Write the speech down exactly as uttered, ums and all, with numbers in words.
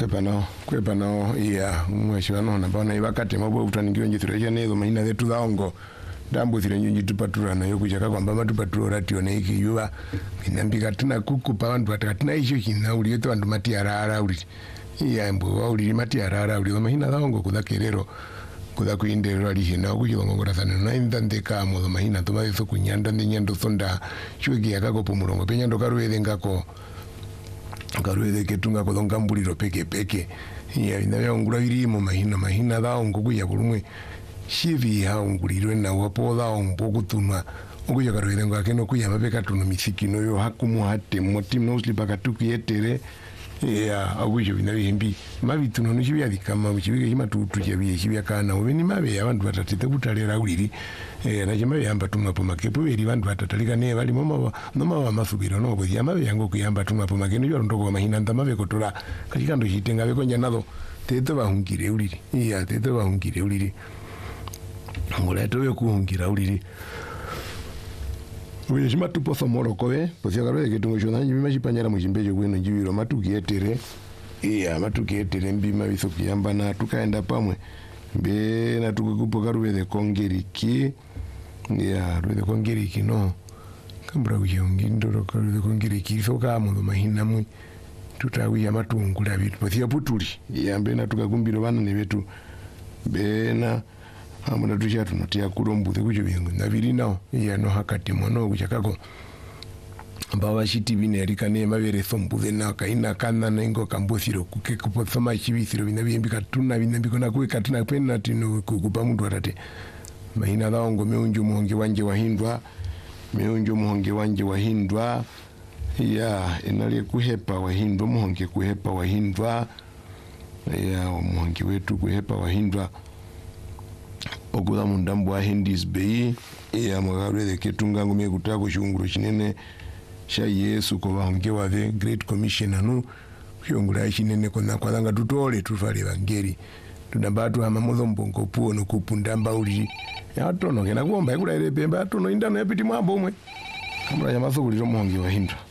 kwepa no kwepa no iya mweshwa no na bana ibakate mabwe utaningiro njithireje nezo mahina zetu zaongo ndambo thire nyinyi tupaturana yo kuchaka kwamba matupatura ratio na iki yuwa inambika tuna kukupa bantu batakatina isho kina uli yetu bantu mati arara uli iya mbo wa uli mati arara uli mahina zaongo kudakerero kuda kuindero ali hina kujilongora sana na indandeka mo mahina tuma yeso kunyanda nyando sonda shwegi yakagopo mulongo penyando karuwele ngako karuwele ketunga kolonga mbuliro peke peke iya inawe ongura irimo mahina mahina zaongo kuya kulumwe shivi haungulirwe na wapola ombokutuma okuya karuwele ngake no kuya mapeka tuno misikino yo hakumu hate moti mostly pakatuki yetere ya abujo binabihimbi mabituno nishibya dikama bikibige kimatutu cyabiye kibya kana ubeni mabe abantu batatite butalera uliri eh na jema yamba tumapo makepo beri bantu batatalika ne bali mama noma wa masubiro no bya mabe yango kuyamba tumapo makeno yo ndoko mahina ndamabe kotola katika ndo hitenga beko nyanado teto bahungire uliri iya teto bahungire uliri ngora to yo kuhungira uliri Uye shima tupo somoro kowe, posia karoe ketungo shona njimi mashipanyara mujimbejo kweno njibiro matuki etere. Iya, matuki etere mbima viso kiyamba na tukaenda pamwe. Mbe na tukukupo karuwe de kongeriki. Iya, ruwe de kongeriki no. Kambura uye ungindoro karuwe de kongeriki. Soka amundo mahina mwi. Tutawi ya matungula vitu. Posia putuli. Iya, mbe na tukakumbiro vana ni vetu. Mbe na... Hamuna tuja tunatia kurombuze kujo bingu na biri nao iya no hakati mono kuchakako ambawa shiti bine erika ne mabere sombuze na kaina kana nengo kambosiro kuke kuposoma chibisiro binabimbi katuna binabimbi kona kuwe katuna pena tino kukupa mtu atate mahina daongo meunjo muhonge wanje wahindwa meunjo muhonge wanje wahindwa iya enali kuhepa wahindwa muhonge kuhepa wahindwa iya muhonge wetu kuhepa wahindwa okuda mundambo wa Hindis Bay ya mwagarwe ketunga ngome kutako shunguro chinene sha Yesu ko bahonge wa the Great Commission anu shungura chinene kona kwalanga tutole tufale bangeri tunabatu amamozo mbongo puo no kupundamba uli ya tono kena kuomba ikula ile pemba tono indano yapiti mwambo mwe kamera ya masoko lilo muhonge wa Hindu